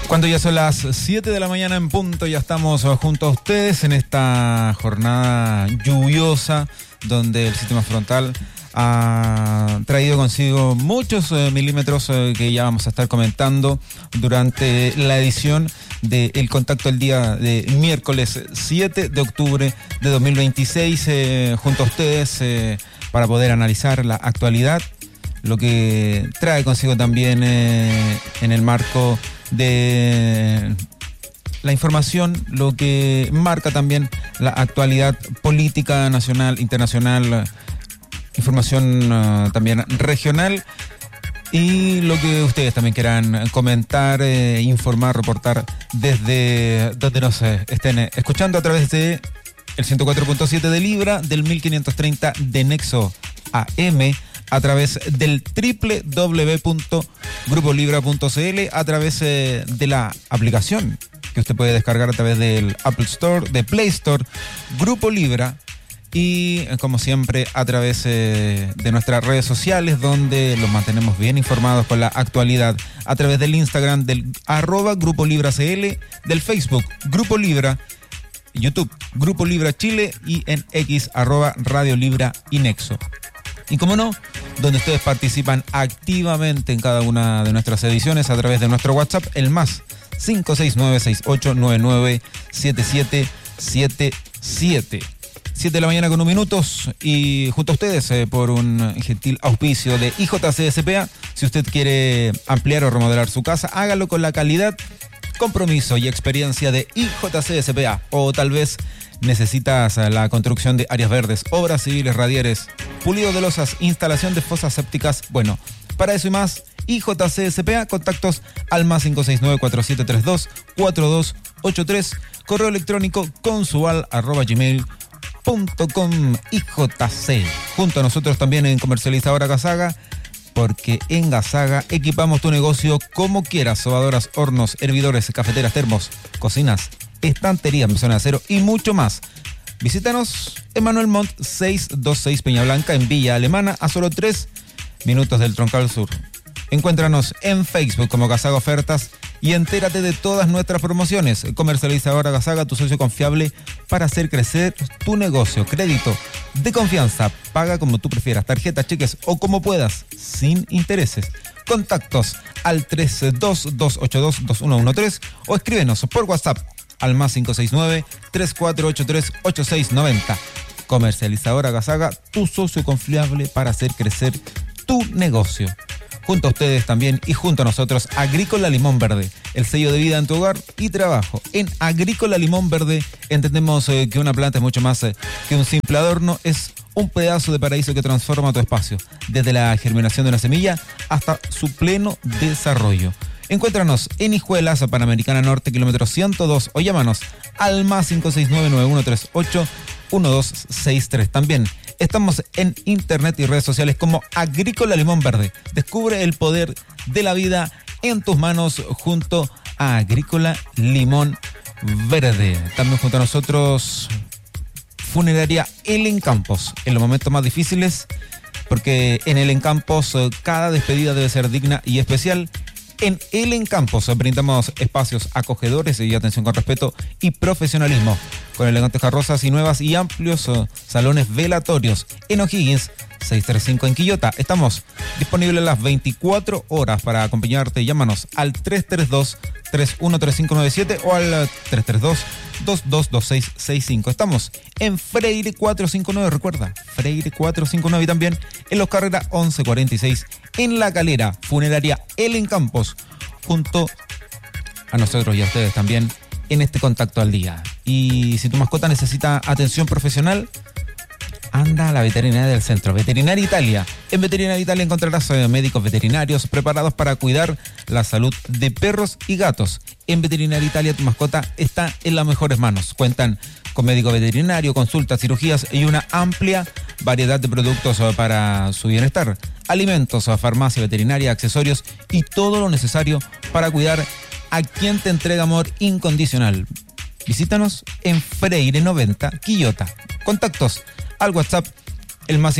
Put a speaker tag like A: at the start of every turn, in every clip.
A: Cuando ya son las 7 de la mañana en punto, ya estamos junto a ustedes en esta jornada lluviosa donde el sistema frontal ha traído consigo muchos milímetros que ya vamos a estar comentando durante la edición de El Contacto el día de miércoles 7 de octubre de 2026 junto a ustedes para poder analizar la actualidad, lo que trae consigo también en el marco de la información, lo que marca también la actualidad política nacional, internacional, información también regional y lo que ustedes también quieran comentar, informar, reportar desde donde nos estén escuchando a través de el 104.7 de Libra, del 1530 de Nexo AM, a través del www.grupolibra.cl, a través de la aplicación que usted puede descargar a través del Apple Store, de Play Store, Grupo Libra, y como siempre a través de nuestras redes sociales, donde los mantenemos bien informados con la actualidad, a través del Instagram del @GrupoLibraCL, del Facebook Grupo Libra, YouTube Grupo Libra Chile y en X @Radio Libra y Nexo. Y como no, donde ustedes participan activamente en cada una de nuestras ediciones a través de nuestro WhatsApp, el más 569-6899-7777. 7 de la mañana con 1 minuto y junto a ustedes por un gentil auspicio de IJCSPA. Si usted quiere ampliar o remodelar su casa, hágalo con la calidad, compromiso y experiencia de IJCSPA. O tal vez necesitas la construcción de áreas verdes, obras civiles, radieres, pulido de losas, instalación de fosas sépticas. Bueno, para eso y más, IJCSPA, contactos al más 569-4732-4283, correo electrónico consual@gmail.com. IJC. Junto a nosotros también en Comercializadora Gasaga, porque en Gasaga equipamos tu negocio como quieras: sobadoras, hornos, hervidores, cafeteras, termos, cocinas, estanterías, mesones de acero y mucho más. Visítanos en Manuel Montt 626 Peña Blanca, en Villa Alemana, a solo 3 minutos del Troncal Sur. Encuéntranos en Facebook como Gasaga Ofertas y entérate de todas nuestras promociones. Comercializadora Gasaga, tu socio confiable para hacer crecer tu negocio. Crédito de confianza, paga como tú prefieras, tarjetas, cheques o como puedas, sin intereses. Contactos al 322-282-2113 o escríbenos por WhatsApp al más 569-3483-8690. Comercializadora Gasaga, tu socio confiable para hacer crecer tu negocio. Junto a ustedes también y junto a nosotros, Agrícola Limón Verde, el sello de vida en tu hogar y trabajo. En Agrícola Limón Verde entendemos que una planta es mucho más que un simple adorno, es un pedazo de paraíso que transforma tu espacio, desde la germinación de una semilla hasta su pleno desarrollo. Encuéntranos en Hijuelas, Panamericana Norte, kilómetro 102, o llámanos al más 569-9138-1263. También estamos en internet y redes sociales como Agrícola Limón Verde. Descubre el poder de la vida en tus manos junto a Agrícola Limón Verde. También junto a nosotros, Funeraria Elen Campos. En los momentos más difíciles, porque en Elen Campos cada despedida debe ser digna y especial. En Elen Campos brindamos espacios acogedores y atención con respeto y profesionalismo, con elegantes carrozas y nuevas y amplios salones velatorios. En O'Higgins 635 en Quillota. Estamos disponibles las 24 horas para acompañarte. Llámanos al 332-313597 o al 332-222665. Estamos en Freire 459, recuerda, Freire 459, y también en Los Carreras 1146 en La Calera. Funeraria Elen Campos, junto a nosotros y a ustedes también en este Contacto al Día. Y si tu mascota necesita atención profesional, anda a la veterinaria del centro, Veterinaria Italia. En Veterinaria Italia encontrarás médicos veterinarios preparados para cuidar la salud de perros y gatos. En Veterinaria Italia tu mascota está en las mejores manos. Cuentan con médico veterinario, consultas, cirugías y una amplia variedad de productos para su bienestar. Alimentos, farmacia veterinaria, accesorios y todo lo necesario para cuidar a quien te entrega amor incondicional. Visítanos en Freire 90, Quillota. Contactos al WhatsApp, el más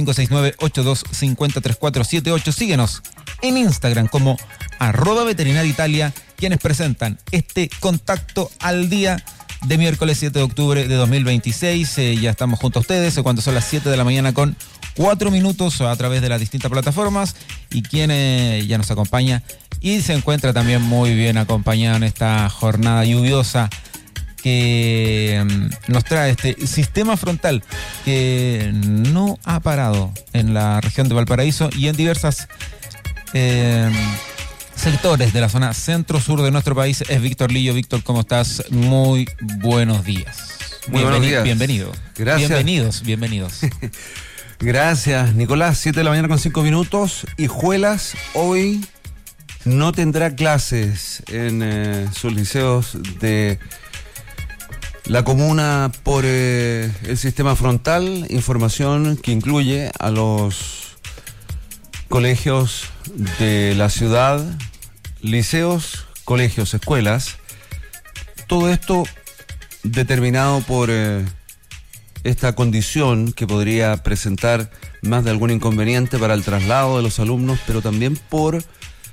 A: 569-8250-3478. Síguenos en Instagram como @veterinariaitalia quienes presentan este contacto al día de miércoles 7 de octubre de 2026. Ya estamos junto a ustedes cuando son las 7 de la mañana con 4 minutos a través de las distintas plataformas, y quien ya nos acompaña y se encuentra también muy bien acompañado en esta jornada lluviosa que nos trae este sistema frontal que no ha parado en la región de Valparaíso y en diversas sectores de la zona centro-sur de nuestro país. Es Víctor Lillo. Víctor, ¿cómo estás? Muy buenos días.
B: Muy buenos días.
A: Bienvenido.
B: Gracias.
A: Bienvenidos.
B: Gracias, Nicolás. 7 de la mañana con 5 minutos. Hijuelas hoy no tendrá clases en sus liceos de la comuna por el sistema frontal. Información que incluye a los colegios de la ciudad, liceos, colegios, escuelas. Todo esto determinado por esta condición que podría presentar más de algún inconveniente para el traslado de los alumnos, pero también por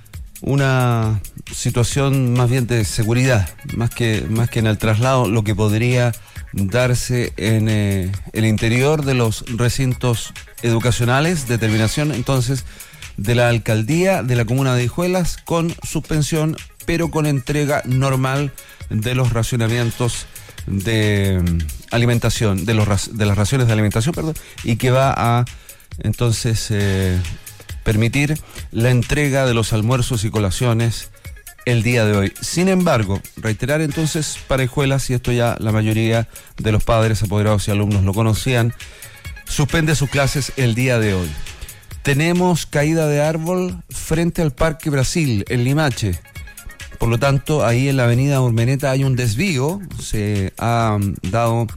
B: una situación más bien de seguridad, más que en el traslado, lo que podría darse en el interior de los recintos educacionales. Determinación entonces de la alcaldía de la comuna de Hijuelas, con suspensión pero con entrega normal de los racionamientos de alimentación, de las raciones de alimentación, y que va a entonces permitir la entrega de los almuerzos y colaciones el día de hoy. Sin embargo, reiterar entonces para Hijuelas, y esto ya la mayoría de los padres, apoderados y alumnos lo conocían, suspende sus clases el día de hoy. Tenemos caída de árbol frente al Parque Brasil, en Limache. Por lo tanto, ahí en la avenida Urmeneta hay un desvío. Se ha dado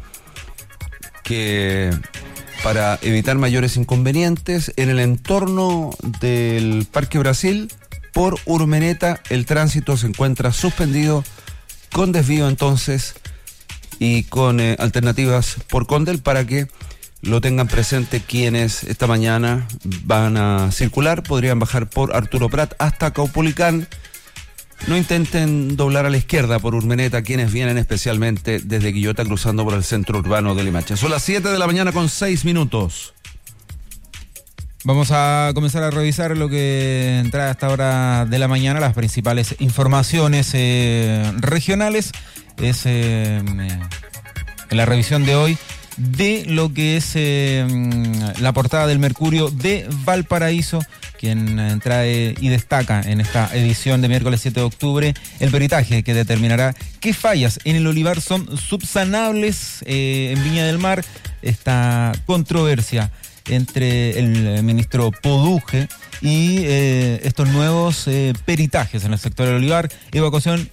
B: que para evitar mayores inconvenientes en el entorno del Parque Brasil, por Urmeneta, el tránsito se encuentra suspendido con desvío entonces y con alternativas por Condel, para que lo tengan presente quienes esta mañana van a circular. Podrían bajar por Arturo Prat hasta Caupolicán. No intenten doblar a la izquierda por Urmeneta quienes vienen especialmente desde Quillota cruzando por el centro urbano de Limache. Son las 7 de la mañana con 6 minutos.
A: Vamos a comenzar a revisar lo que entra a esta hora de la mañana, las principales informaciones regionales. Es en la revisión de hoy de lo que es la portada del Mercurio de Valparaíso, quien trae y destaca en esta edición de miércoles 7 de octubre el peritaje que determinará qué fallas en el olivar son subsanables en Viña del Mar. Esta controversia entre el ministro Poduje y estos nuevos peritajes en el sector del olivar, evacuación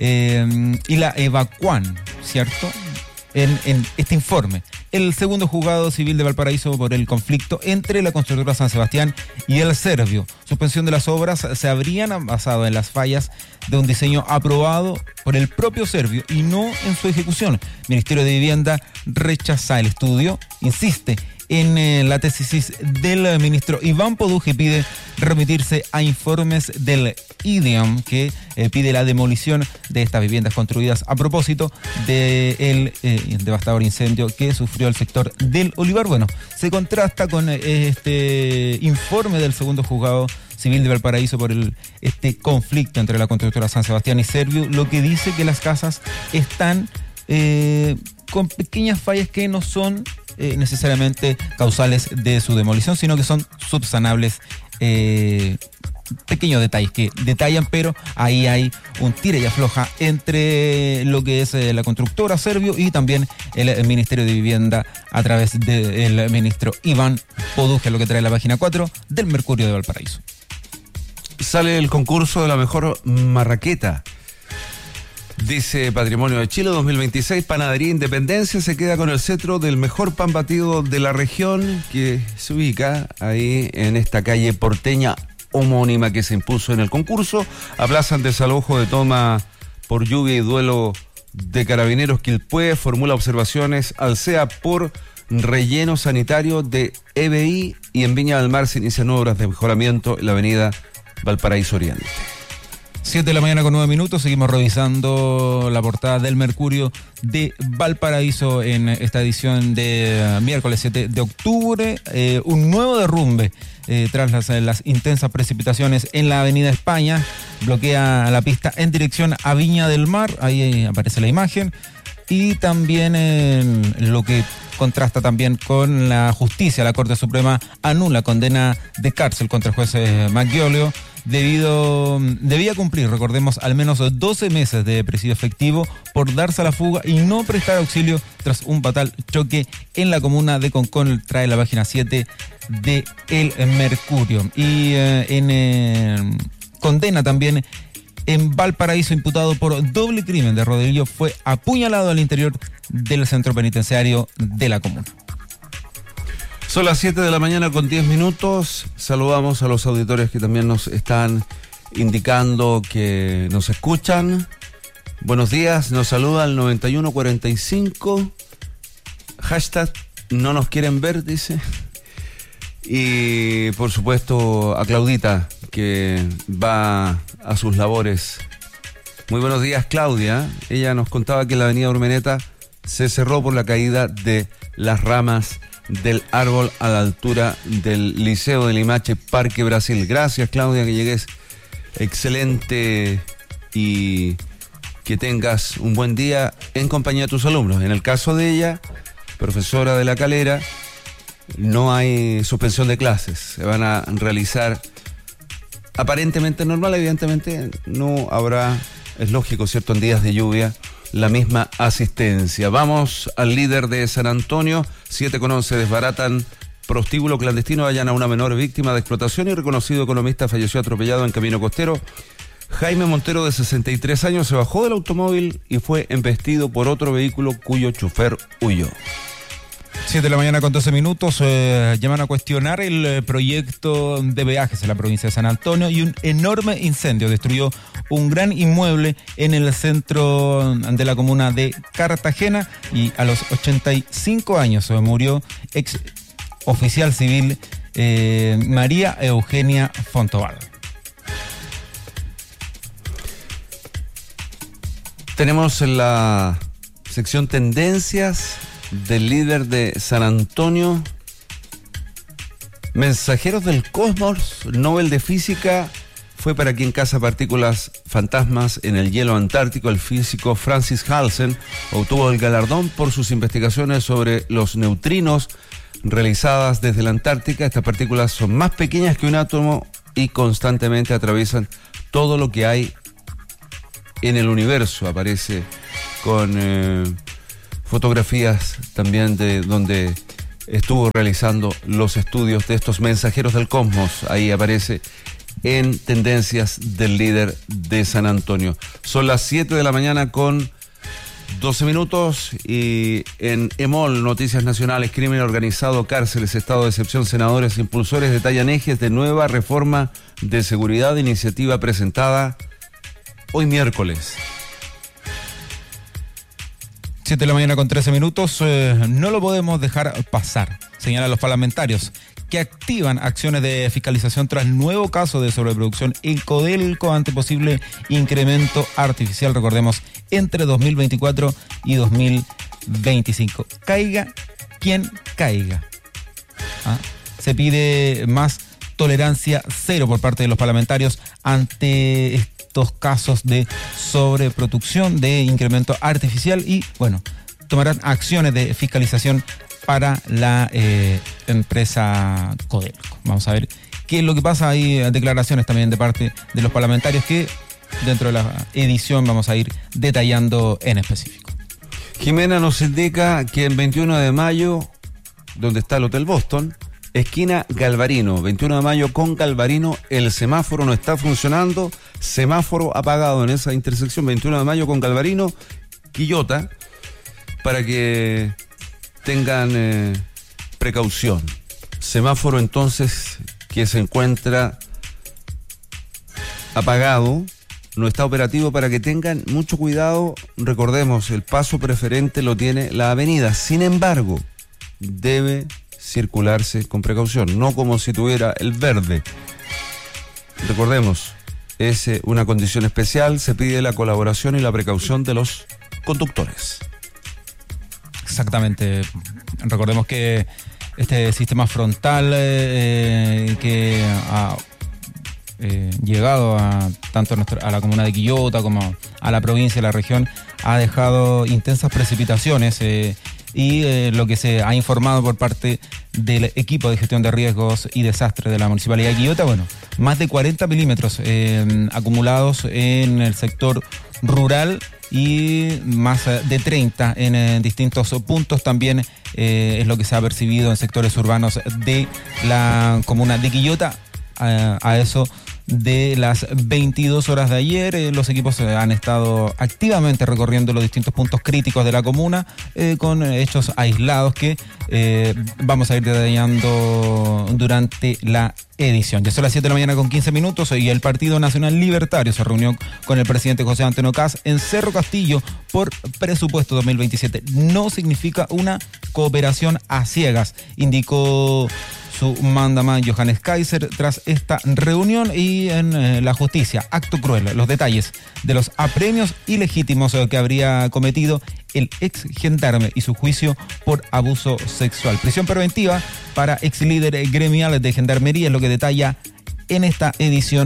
A: y la evacuan, ¿cierto?, en este informe. El segundo juzgado civil de Valparaíso por el conflicto entre la constructora San Sebastián y el Servio. Suspensión de las obras se habrían basado en las fallas de un diseño aprobado por el propio Servio y no en su ejecución. Ministerio de Vivienda rechaza el estudio, insiste en la tesis del ministro Iván Poduje y pide remitirse a informes del IDEAM, que pide la demolición de estas viviendas construidas a propósito del devastador incendio que sufrió el sector del olivar. Bueno, se contrasta con este informe del segundo juzgado civil de Valparaíso por este conflicto entre la constructora San Sebastián y Servio, lo que dice que las casas están con pequeñas fallas que no son necesariamente causales de su demolición, sino que son subsanables. Pequeños detalles que detallan, pero ahí hay un tira y afloja entre lo que es la constructora Servio y también el Ministerio de Vivienda a través del ministro Iván Poduje, lo que trae la página 4 del Mercurio de Valparaíso.
B: Sale el concurso de la mejor marraqueta. Dice Patrimonio de Chile 2026, Panadería Independencia se queda con el cetro del mejor pan batido de la región, que se ubica ahí en esta calle porteña homónima que se impuso en el concurso. Aplazan desalojo de toma por lluvia y duelo de Carabineros Quilpué. Formula observaciones al CEA por relleno sanitario de EBI, y en Viña del Mar se inician obras de mejoramiento en la avenida Valparaíso Oriente.
A: 7 de la mañana con 9 minutos, seguimos revisando la portada del Mercurio de Valparaíso en esta edición de miércoles 7 de octubre. Un nuevo derrumbe tras las intensas precipitaciones en la avenida España. Bloquea la pista en dirección a Viña del Mar, ahí aparece la imagen. Y también lo que contrasta también con la justicia, la Corte Suprema anula condena de cárcel contra el juez Maggiolio. Debía cumplir, recordemos, al menos 12 meses de presidio efectivo por darse a la fuga y no prestar auxilio tras un fatal choque en la comuna de Concón, trae la página 7 de El Mercurio. Y condena también en Valparaíso, imputado por doble crimen de Rodrigo, fue apuñalado al interior del centro penitenciario de la comuna.
B: Son las 7 de la mañana con 10 minutos. Saludamos a los auditores que también nos están indicando que nos escuchan. Buenos días, nos saluda al 9145. Hashtag no nos quieren ver, dice. Y por supuesto a Claudita, que va a sus labores. Muy buenos días, Claudia. Ella nos contaba que la avenida Urmeneta se cerró por la caída de las ramas del árbol a la altura del Liceo de Limache, Parque Brasil. Gracias, Claudia, que llegues excelente y que tengas un buen día en compañía de tus alumnos. En el caso de ella, profesora de La Calera, no hay suspensión de clases. Se van a realizar aparentemente normal, evidentemente no habrá, es lógico, ¿cierto?, en días de lluvia, la misma asistencia. Vamos al líder de San Antonio. 7:11, desbaratan prostíbulo clandestino, hallan a una menor víctima de explotación y reconocido economista falleció atropellado en camino costero. Jaime Montero, de 63 años, se bajó del automóvil y fue embestido por otro vehículo cuyo chofer huyó.
A: 7 de la mañana con 12 minutos, llaman a cuestionar el proyecto de peajes en la provincia de San Antonio y un enorme incendio destruyó un gran inmueble en el centro de la comuna de Cartagena y a los 85 años murió ex oficial civil María Eugenia Fontoval.
B: Tenemos en la sección tendencias del líder de San Antonio, mensajeros del cosmos, Nobel de Física fue para quien caza partículas fantasmas en el hielo antártico. El físico Francis Halsen obtuvo el galardón por sus investigaciones sobre los neutrinos realizadas desde la Antártica. Estas partículas son más pequeñas que un átomo y constantemente atraviesan todo lo que hay en el universo. Aparece con fotografías también de donde estuvo realizando los estudios de estos mensajeros del cosmos. Ahí aparece en tendencias del líder de San Antonio. Son las 7 de la mañana con 12 minutos y en EMOL, Noticias Nacionales, crimen organizado, cárceles, estado de excepción, senadores, impulsores detallan ejes de nueva reforma de seguridad, iniciativa presentada hoy miércoles.
A: 7 de la mañana con 13 minutos, no lo podemos dejar pasar, señalan los parlamentarios, que activan acciones de fiscalización tras nuevo caso de sobreproducción en Codelco ante posible incremento artificial, recordemos, entre 2024 y 2025. Caiga quien caiga. Se pide más tolerancia cero por parte de los parlamentarios ante estos casos de sobreproducción, de incremento artificial y, bueno, tomarán acciones de fiscalización para la empresa Codelco. Vamos a ver qué es lo que pasa. Hay declaraciones también de parte de los parlamentarios que dentro de la edición vamos a ir detallando en específico.
B: Jimena nos indica que el 21 de mayo, donde está el Hotel Boston, esquina Galvarino, 21 de mayo con Galvarino, el semáforo no está funcionando, semáforo apagado en esa intersección, 21 de mayo con Galvarino, Quillota, para que tengan precaución. Semáforo entonces que se encuentra apagado, no está operativo, para que tengan mucho cuidado. Recordemos, el paso preferente lo tiene la avenida, sin embargo, debe circularse con precaución, no como si tuviera el verde. Recordemos, es una condición especial. Se pide la colaboración y la precaución de los conductores.
A: Exactamente. Recordemos que este sistema frontal que ha llegado a tanto a la comuna de Quillota como a la provincia, a la región, ha dejado intensas precipitaciones y lo que se ha informado por parte del equipo de gestión de riesgos y desastres de la Municipalidad de Quillota, bueno, más de 40 milímetros acumulados en el sector rural y más de 30 en distintos puntos. También es lo que se ha percibido en sectores urbanos de la comuna de Quillota. A eso de las 22 horas de ayer, los equipos han estado activamente recorriendo los distintos puntos críticos de la comuna con hechos aislados que vamos a ir detallando durante la edición. Ya son las 7 de la mañana con 15 minutos y el Partido Nacional Libertario se reunió con el presidente José Antonio Kast en Cerro Castillo por presupuesto 2027. No significa una cooperación a ciegas, indicó su mandamás Johannes Kaiser tras esta reunión. Y en la justicia, acto cruel, los detalles de los apremios ilegítimos que habría cometido el ex gendarme y su juicio por abuso sexual. Prisión preventiva para ex líder gremial de gendarmería es lo que detalla en esta edición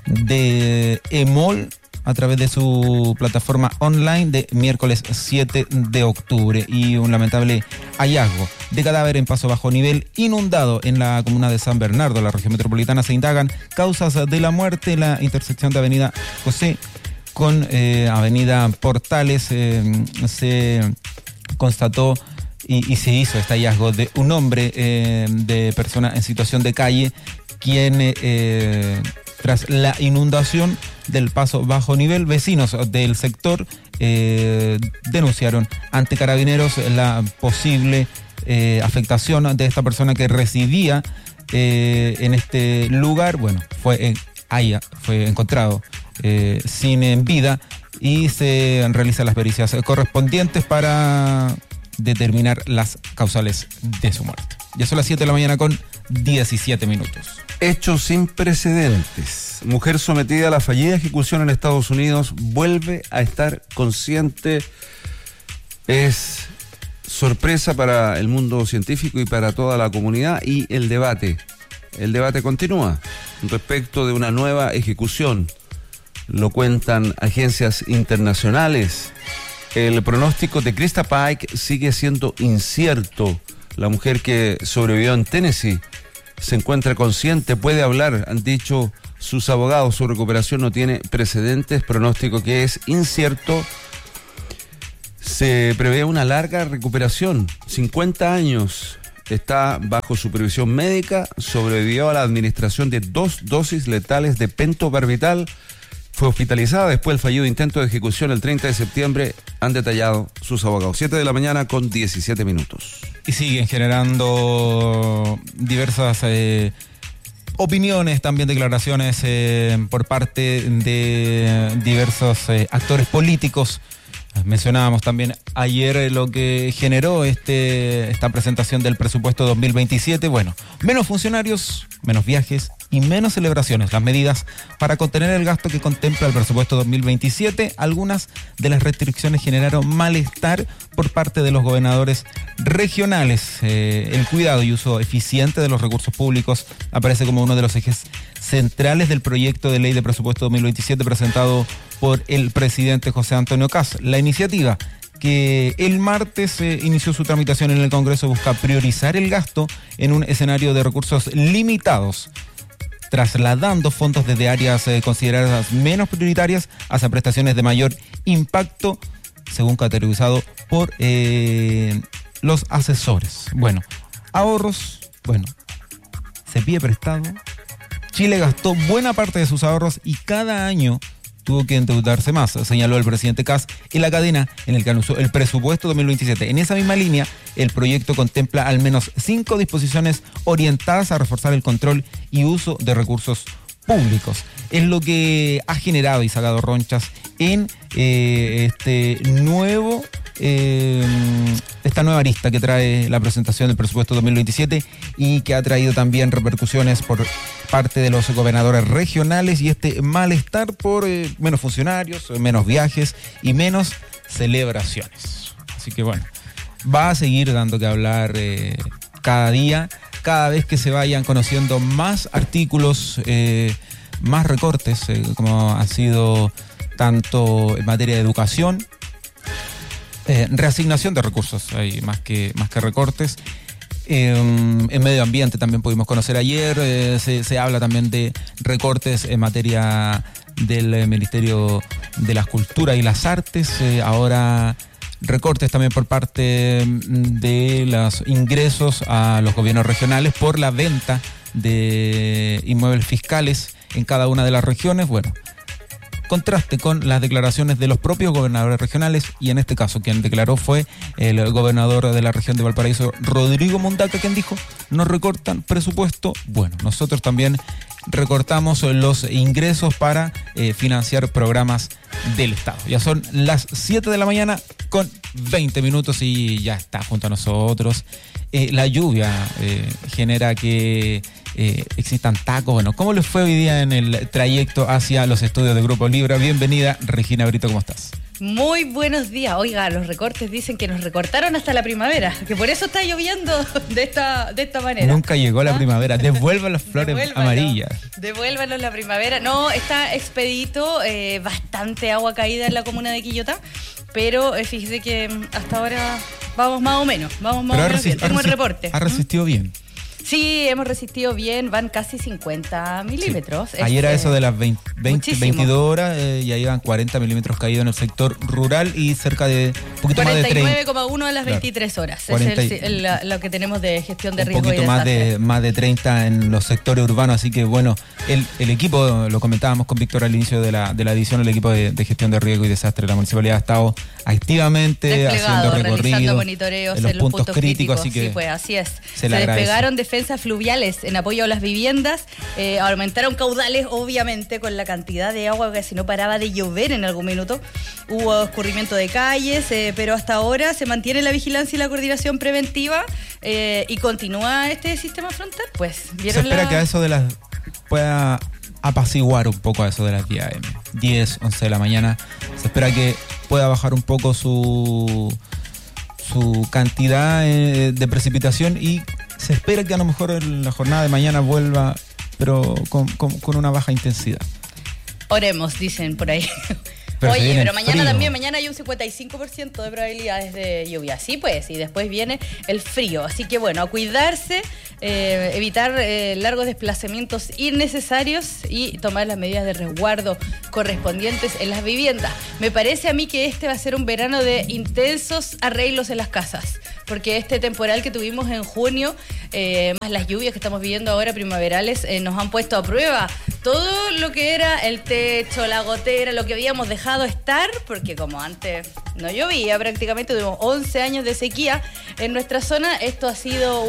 A: de EMOL a través de su plataforma online de miércoles 7 de octubre. Y un lamentable hallazgo de cadáver en Paso Bajo Nivel inundado en la comuna de San Bernardo, la región metropolitana. Se indagan causas de la muerte en la intersección de Avenida José con Avenida Portales. Se constató y se hizo este hallazgo de un hombre de persona en situación de calle, quien tras la inundación del Paso Bajo Nivel, vecinos del sector denunciaron ante Carabineros la posible afectación de esta persona que residía en este lugar. Bueno, fue encontrado sin vida y se realizan las pericias correspondientes para determinar las causales de su muerte. Ya son las 7 de la mañana con 17 minutos.
B: Hechos sin precedentes. Mujer sometida a la fallida ejecución en Estados Unidos vuelve a estar consciente. Es sorpresa para el mundo científico y para toda la comunidad. Y el debate continúa respecto de una nueva ejecución. Lo cuentan agencias internacionales. El pronóstico de Krista Pike sigue siendo incierto. La mujer que sobrevivió en Tennessee se encuentra consciente, puede hablar, han dicho sus abogados. Su recuperación no tiene precedentes, pronóstico que es incierto. Se prevé una larga recuperación, 50 años. Está bajo supervisión médica, sobrevivió a la administración de 2 dosis letales de pentobarbital. Fue hospitalizada después del fallido intento de ejecución el 30 de septiembre, han detallado sus abogados. 7 de la mañana con 17 minutos.
A: Y siguen generando diversas opiniones, también declaraciones por parte de diversos actores políticos. Mencionábamos también ayer lo que generó esta presentación del presupuesto 2027. Bueno, menos funcionarios, menos viajes y menos celebraciones. Las medidas para contener el gasto que contempla el presupuesto 2027. Algunas de las restricciones generaron malestar por parte de los gobernadores regionales. El cuidado y uso eficiente de los recursos públicos aparece como uno de los ejes centrales del proyecto de ley de presupuesto 2027 presentado por el presidente José Antonio Kast. La iniciativa, que el martes inició su tramitación en el Congreso, busca priorizar el gasto en un escenario de recursos limitados, trasladando fondos desde áreas consideradas menos prioritarias hacia prestaciones de mayor impacto, según categorizado por los asesores. Bueno, ahorros, se pide prestado. Chile gastó buena parte de sus ahorros y cada año tuvo que endeudarse más, señaló el presidente Kast en la cadena en el que anunció el presupuesto 2027. En esa misma línea, el proyecto contempla al menos 5 disposiciones orientadas a reforzar el control y uso de recursos públicos. Es lo que ha generado y sacado ronchas en esta nueva arista que trae la presentación del presupuesto 2027 y que ha traído también repercusiones parte de los gobernadores regionales y este malestar por menos funcionarios, menos viajes y menos celebraciones. Así que bueno, va a seguir dando que hablar cada día, cada vez que se vayan conociendo más artículos, más recortes, como ha sido tanto en materia de educación, reasignación de recursos, hay más que recortes. En medio ambiente también pudimos conocer ayer, se habla también de recortes en materia del Ministerio de las Culturas y las Artes, ahora recortes también por parte de los ingresos a los gobiernos regionales por la venta de inmuebles fiscales en cada una de las regiones. Bueno, contraste con las declaraciones de los propios gobernadores regionales, y en este caso quien declaró fue el gobernador de la región de Valparaíso, Rodrigo Mundaca, quien dijo: nos recortan presupuesto, bueno, nosotros también recortamos los ingresos para financiar programas del Estado. Ya son las 7 de la mañana con 20 minutos y ya está junto a nosotros. La lluvia genera que existan tacos. Bueno, ¿cómo les fue hoy día en el trayecto hacia los estudios de Grupo Libra? Bienvenida, Regina Brito, ¿cómo estás?
C: Muy buenos días. Oiga, los recortes dicen que nos recortaron hasta la primavera, que por eso está lloviendo de esta manera.
A: Nunca llegó la primavera. Devuelvan las flores amarillas.
C: Devuélvanos la primavera. No, está expedito, bastante agua caída en la comuna de Quillota, pero fíjese que hasta ahora vamos más o menos bien. Tengo el reporte.
A: Ha resistido bien.
C: Sí, hemos resistido bien, van casi 50 milímetros.
A: Sí. Ayer a eso de las 22 horas ya iban 40 milímetros caídos en el sector rural y cerca de un poquito más de 30.
C: 49,1 a las 23 horas.
A: 40,
C: es lo que tenemos de gestión de riesgo.
A: Un poquito más de 30 en los sectores urbanos, así que bueno, el equipo, lo comentábamos con Víctor al inicio de la edición, el equipo de gestión de riesgo y desastre de la municipalidad ha estado activamente haciendo recorridos,
C: realizando monitoreos
A: en los puntos críticos, así que
C: sí, pues así es.
A: Se
C: despegaron defensas fluviales en apoyo a las viviendas, aumentaron caudales obviamente con la cantidad de agua que si no paraba de llover en algún minuto, hubo escurrimiento de calles, pero hasta ahora se mantiene la vigilancia y la coordinación preventiva y continúa este sistema frontal. Pues
A: se espera que a eso de las pueda apaciguar un poco a eso de las 10 a.m., 10, 11 de la mañana, se espera que pueda bajar un poco su cantidad de precipitación y se espera que a lo mejor en la jornada de mañana vuelva, pero con una baja intensidad.
C: Oremos, dicen por ahí. Oye, pero mañana también, mañana hay un 55% de probabilidades de lluvia. Sí, pues, y después viene el frío. Así que bueno, a cuidarse, evitar largos desplazamientos innecesarios y tomar las medidas de resguardo correspondientes en las viviendas. Me parece a mí que este va a ser un verano de intensos arreglos en las casas, porque este temporal que tuvimos en junio, más las lluvias que estamos viviendo ahora primaverales, nos han puesto a prueba todo lo que era el techo, la gotera, lo que habíamos dejado estar, porque como antes no llovía prácticamente, tuvimos 11 años de sequía en nuestra zona. Esto ha sido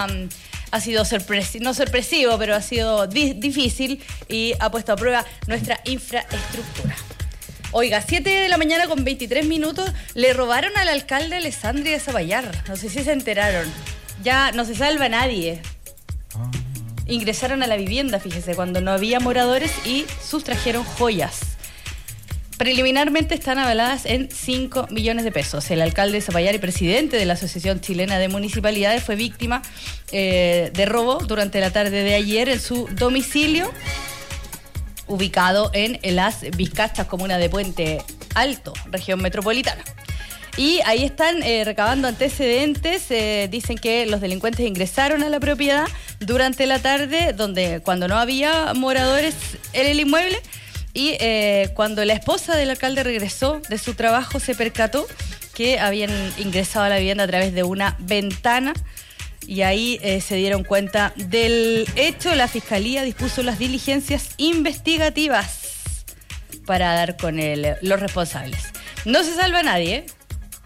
C: no sorpresivo, pero ha sido difícil y ha puesto a prueba nuestra infraestructura. Oiga, 7 de la mañana con 23 minutos, le robaron al alcalde Alessandri de Zapallar. No sé si se enteraron. Ya no se salva nadie. Ingresaron a la vivienda, fíjese, cuando no había moradores y sustrajeron joyas. Preliminarmente están avaladas en 5 millones de pesos. El alcalde de Zapallar y presidente de la Asociación Chilena de Municipalidades fue víctima de robo durante la tarde de ayer en su domicilio, ubicado en Las Vizcachas, comuna de Puente Alto, región metropolitana. Y ahí están recabando antecedentes. Dicen que los delincuentes ingresaron a la propiedad durante la tarde, cuando no había moradores en el inmueble, y cuando la esposa del alcalde regresó de su trabajo se percató que habían ingresado a la vivienda a través de una ventana. Y ahí se dieron cuenta del hecho. La fiscalía dispuso las diligencias investigativas para dar con los responsables. No se salva nadie, ¿eh?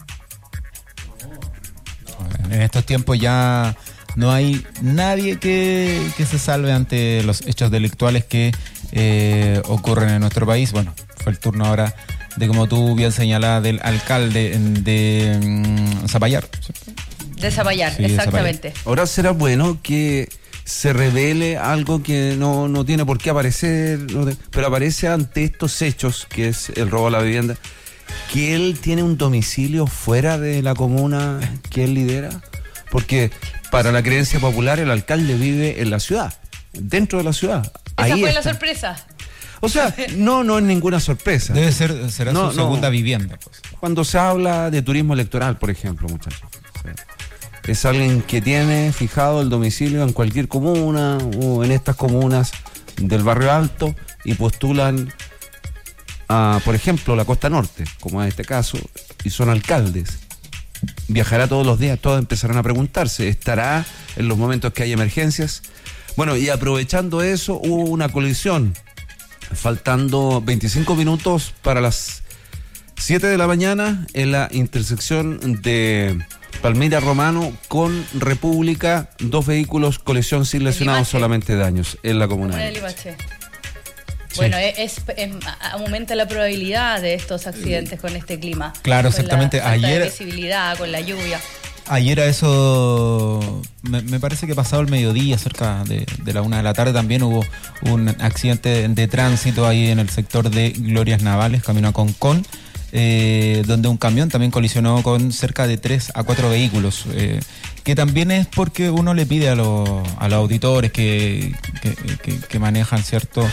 A: En estos tiempos ya no hay nadie que se salve ante los hechos delictuales que ocurren en nuestro país. Bueno, fue el turno ahora de, como tú bien señalabas, del alcalde de Zapallar.
C: De Zapallar, sí, exactamente.
B: Ahora será bueno que se revele algo que no tiene por qué aparecer, pero aparece ante estos hechos, que es el robo a la vivienda, que él tiene un domicilio fuera de la comuna que él lidera, porque para la creencia popular el alcalde vive en la ciudad, dentro de la ciudad.
C: Esa
B: Ahí
C: fue
B: está.
C: la sorpresa.
B: O sea, no es ninguna sorpresa.
A: Será
B: No,
A: su segunda vivienda, pues.
B: Cuando se habla de turismo electoral, por ejemplo, muchachos. Es alguien que tiene fijado el domicilio en cualquier comuna o en estas comunas del Barrio Alto y postulan a, por ejemplo, la Costa Norte, como en este caso, y son alcaldes. Viajará todos los días, todos empezarán a preguntarse, ¿estará en los momentos que hay emergencias? Bueno, y aprovechando eso, hubo una colisión, faltando 25 minutos para las 7 de la mañana en la intersección de Palmira Romano con República, 2 vehículos, colisión sin lesionados, solamente daños en la comuna de Limache.
A: Sí.
C: Bueno, aumenta la probabilidad de estos accidentes con este clima.
A: Claro,
C: con
A: exactamente.
C: La falta
A: Ayer,
C: de visibilidad, con la lluvia.
A: Ayer a eso, me parece que pasado el mediodía, cerca de la 1 de la tarde, también hubo un accidente de tránsito ahí en el sector de Glorias Navales, camino a Concón, donde un camión también colisionó con cerca de 3 a 4 vehículos, que también es porque uno le pide a los auditores que manejan, ¿cierto?,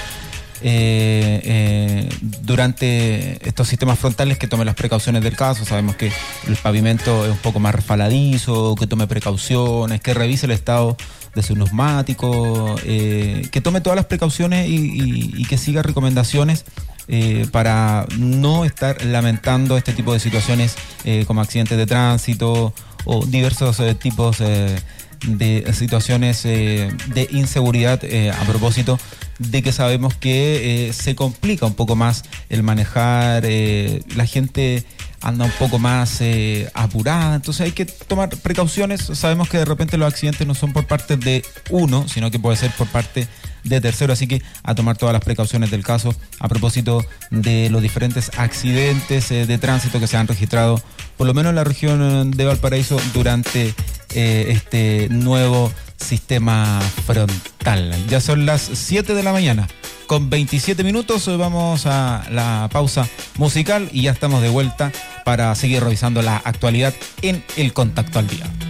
A: durante estos sistemas frontales, que tome las precauciones del caso. Sabemos que el pavimento es un poco más resbaladizo, que tome precauciones, que revise el estado de su neumático, que tome todas las precauciones y que siga recomendaciones para no estar lamentando este tipo de situaciones como accidentes de tránsito o diversos tipos de situaciones de inseguridad, a propósito de que sabemos que se complica un poco más el manejar, la gente anda un poco más apurada, entonces hay que tomar precauciones. Sabemos que de repente los accidentes no son por parte de uno, sino que puede ser por parte de tercero, así que a tomar todas las precauciones del caso a propósito de los diferentes accidentes de tránsito que se han registrado, por lo menos en la región de Valparaíso, durante este nuevo sistema frontal. Ya son las 7 de la mañana con 27 minutos, vamos a la pausa musical y ya estamos de vuelta para seguir revisando la actualidad en El Contacto al Día.